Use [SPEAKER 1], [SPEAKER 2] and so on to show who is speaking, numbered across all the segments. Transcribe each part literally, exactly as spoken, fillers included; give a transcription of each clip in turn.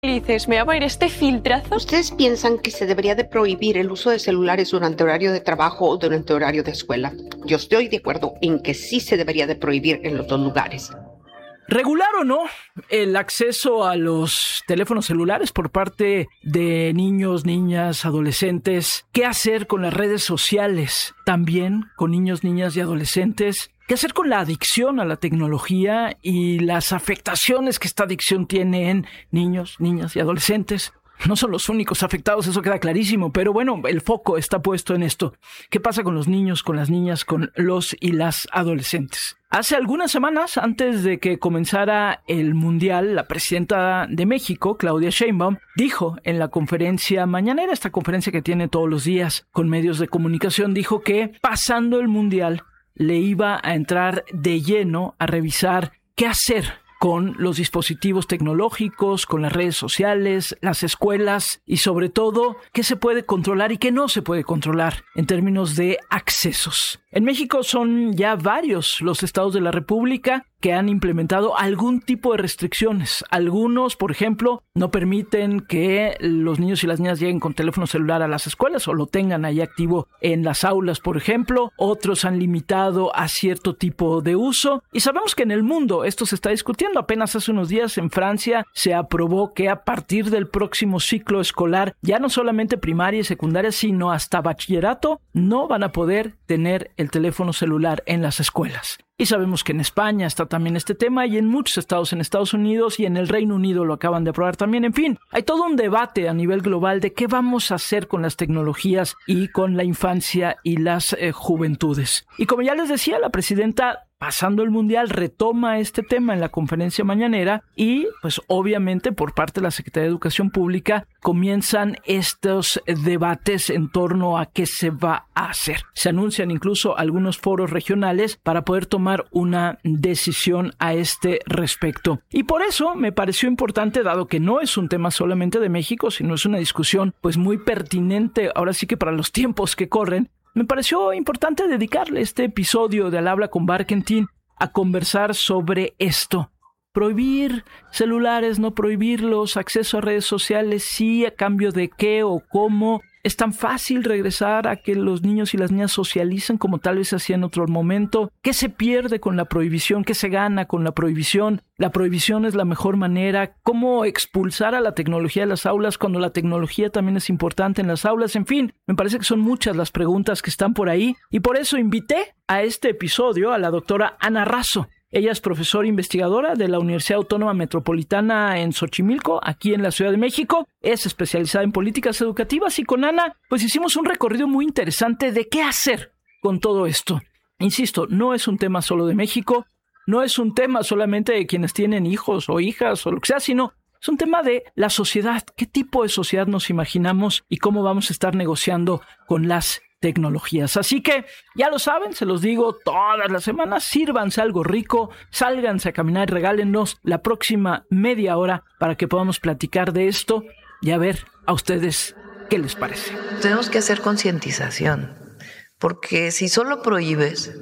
[SPEAKER 1] Y dices, me va a poner este filtrazo.
[SPEAKER 2] ¿Ustedes piensan que se debería de prohibir el uso de celulares durante horario de trabajo o durante horario de escuela? Yo estoy de acuerdo en que sí se debería de prohibir en los dos lugares.
[SPEAKER 3] Regular o no el acceso a los teléfonos celulares por parte de niños, niñas, adolescentes. ¿Qué hacer con las redes sociales? También con niños, niñas y adolescentes. ¿Qué hacer con la adicción a la tecnología y las afectaciones que esta adicción tiene en niños, niñas y adolescentes? No son los únicos afectados, eso queda clarísimo, pero bueno, el foco está puesto en esto. ¿Qué pasa con los niños, con las niñas, con los y las adolescentes? Hace algunas semanas, antes de que comenzara el Mundial, la presidenta de México, Claudia Sheinbaum, dijo en la conferencia mañanera, esta conferencia que tiene todos los días con medios de comunicación, dijo que pasando el Mundial le iba a entrar de lleno a revisar qué hacer con los dispositivos tecnológicos, con las redes sociales, las escuelas y sobre todo qué se puede controlar y qué no se puede controlar en términos de accesos. En México son ya varios los estados de la República que han implementado algún tipo de restricciones. Algunos, por ejemplo, no permiten que los niños y las niñas lleguen con teléfono celular a las escuelas o lo tengan ahí activo en las aulas, por ejemplo. Otros han limitado a cierto tipo de uso. Y sabemos que en el mundo esto se está discutiendo. Apenas hace unos días en Francia se aprobó que a partir del próximo ciclo escolar, ya no solamente primaria y secundaria, sino hasta bachillerato, no van a poder tener el teléfono celular en las escuelas. Y sabemos que en España está también este tema y en muchos estados en Estados Unidos y en el Reino Unido lo acaban de aprobar también. En fin, hay todo un debate a nivel global de qué vamos a hacer con las tecnologías y con la infancia y las eh, juventudes. Y como ya les decía, la presidenta, pasando el Mundial, retoma este tema en la conferencia mañanera y, pues obviamente, por parte de la Secretaría de Educación Pública, comienzan estos debates en torno a qué se va a hacer. Se anuncian incluso algunos foros regionales para poder tomar una decisión a este respecto. Y por eso me pareció importante, dado que no es un tema solamente de México, sino es una discusión pues muy pertinente, ahora sí que para los tiempos que corren, me pareció importante dedicarle este episodio de Al Habla con Barkentin a conversar sobre esto. Prohibir celulares, no prohibirlos, acceso a redes sociales, sí, a cambio de qué o cómo. Es tan fácil regresar a que los niños y las niñas socialicen como tal vez se hacía en otro momento. ¿Qué se pierde con la prohibición? ¿Qué se gana con la prohibición? ¿La prohibición es la mejor manera? ¿Cómo expulsar a la tecnología de las aulas cuando la tecnología también es importante en las aulas? En fin, me parece que son muchas las preguntas que están por ahí y por eso invité a este episodio a la doctora Ana Razo. Ella es profesora investigadora de la Universidad Autónoma Metropolitana en Xochimilco, aquí en la Ciudad de México. Es especializada en políticas educativas y con Ana pues hicimos un recorrido muy interesante de qué hacer con todo esto. Insisto, no es un tema solo de México, no es un tema solamente de quienes tienen hijos o hijas o lo que sea, sino es un tema de la sociedad. ¿Qué tipo de sociedad nos imaginamos y cómo vamos a estar negociando con las tecnologías? Así que ya lo saben, se los digo todas las semanas, sírvanse algo rico, sálganse a caminar y regálenos la próxima media hora para que podamos platicar de esto y a ver a ustedes qué les parece.
[SPEAKER 4] Tenemos que hacer concientización, porque si solo prohíbes,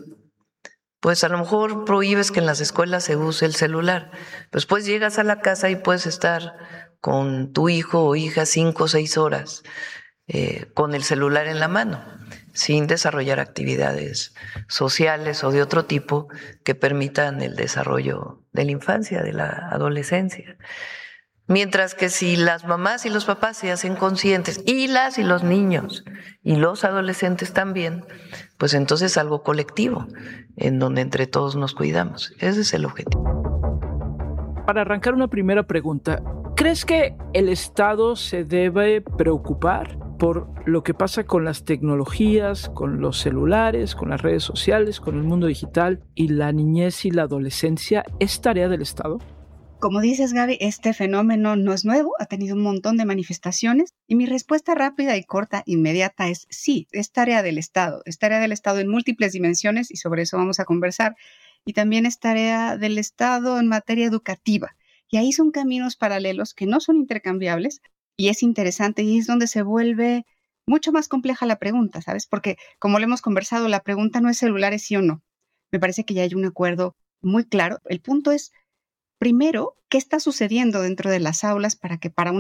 [SPEAKER 4] pues a lo mejor prohíbes que en las escuelas se use el celular. Después llegas a la casa y puedes estar con tu hijo o hija cinco o seis horas eh, con el celular en la mano, sin desarrollar actividades sociales o de otro tipo que permitan el desarrollo de la infancia, de la adolescencia. Mientras que si las mamás y los papás se hacen conscientes, y las y los niños y los adolescentes también, pues entonces es algo colectivo, en donde entre todos nos cuidamos. Ese es el objetivo.
[SPEAKER 3] Para arrancar una primera pregunta, ¿crees que el Estado se debe preocupar por lo que pasa con las tecnologías, con los celulares, con las redes sociales, con el mundo digital y la niñez y la adolescencia? ¿Es tarea del Estado?
[SPEAKER 5] Como dices, Gaby, este fenómeno no es nuevo, ha tenido un montón de manifestaciones y mi respuesta rápida y corta, inmediata es sí, es tarea del Estado, es tarea del Estado en múltiples dimensiones y sobre eso vamos a conversar. Y también es tarea del Estado en materia educativa. Y ahí son caminos paralelos que no son intercambiables y es interesante y es donde se vuelve mucho más compleja la pregunta, ¿sabes? Porque como lo hemos conversado, la pregunta no es celulares sí o no. Me parece que ya hay un acuerdo muy claro. El punto es Primero, ¿qué está sucediendo dentro de las aulas para que para